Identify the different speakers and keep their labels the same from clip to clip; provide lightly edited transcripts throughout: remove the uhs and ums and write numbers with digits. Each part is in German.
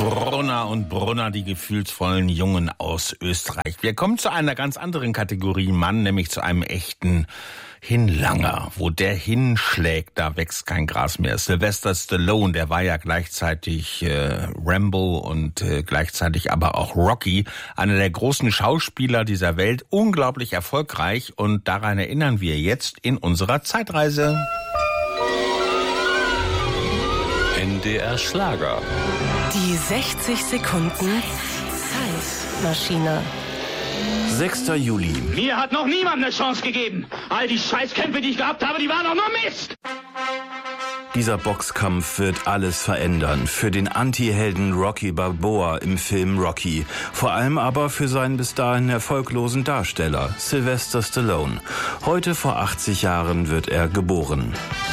Speaker 1: Brunner und Brunner, die gefühlsvollen Jungen aus Österreich. Wir kommen zu einer ganz anderen Kategorie Mann, nämlich zu einem echten Hinlanger. Wo der hinschlägt, da wächst kein Gras mehr. Sylvester Stallone, der war ja gleichzeitig Rambo und gleichzeitig aber auch Rocky. Einer der großen Schauspieler dieser Welt, unglaublich erfolgreich. Und daran erinnern wir jetzt in unserer Zeitreise.
Speaker 2: NDR Schlager.
Speaker 3: Die 60 Sekunden Zeitmaschine.
Speaker 2: 6. Juli.
Speaker 4: Mir hat noch niemand eine Chance gegeben. All die Scheißkämpfe, die ich gehabt habe, die waren doch nur Mist.
Speaker 2: Dieser Boxkampf wird alles verändern. Für den Anti-Helden Rocky Balboa im Film Rocky. Vor allem aber für seinen bis dahin erfolglosen Darsteller, Sylvester Stallone. Heute vor 80 Jahren wird er geboren.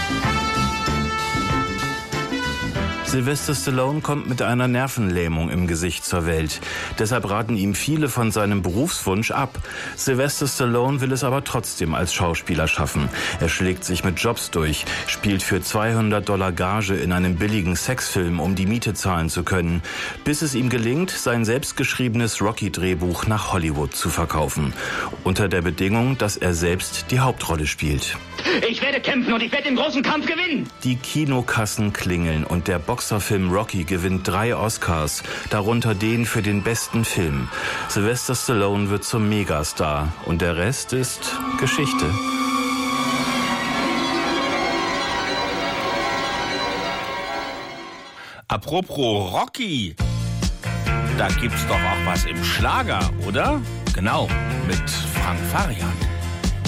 Speaker 2: Sylvester Stallone kommt mit einer Nervenlähmung im Gesicht zur Welt. Deshalb raten ihm viele von seinem Berufswunsch ab. Sylvester Stallone will es aber trotzdem als Schauspieler schaffen. Er schlägt sich mit Jobs durch, spielt für $200 Gage in einem billigen Sexfilm, um die Miete zahlen zu können, bis es ihm gelingt, sein selbstgeschriebenes Rocky-Drehbuch nach Hollywood zu verkaufen. Unter der Bedingung, dass er selbst die Hauptrolle spielt.
Speaker 4: Ich werde kämpfen und ich werde den großen Kampf gewinnen.
Speaker 2: Die Kinokassen klingeln und der Boxerfilm Rocky gewinnt 3 Oscars, darunter den für den besten Film. Sylvester Stallone wird zum Megastar und der Rest ist Geschichte.
Speaker 1: Apropos Rocky, da gibt's doch auch was im Schlager, oder? Genau, mit Frank Farian.